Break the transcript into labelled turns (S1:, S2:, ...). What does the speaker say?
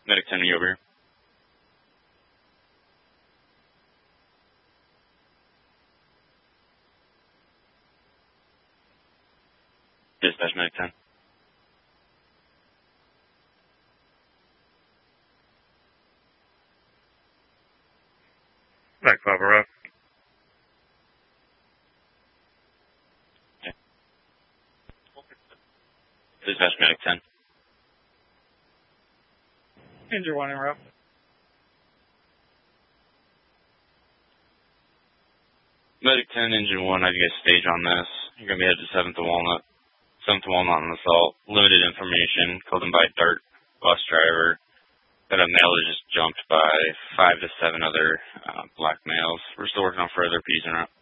S1: Medic 10, are you over here? Dispatch Medic 10.
S2: Back 5 arrive.
S1: Okay. Dispatch Medic 10.
S2: Engine 1 en route.
S1: Medic 10, Engine 1, I'd get a stage on this. You're going to be headed to 7th to Walnut. 7th to Walnut on assault. Limited information. Called in by Dart, bus driver. Got a male that just jumped by 5 to 7 other black males. We're still working on further P's en route.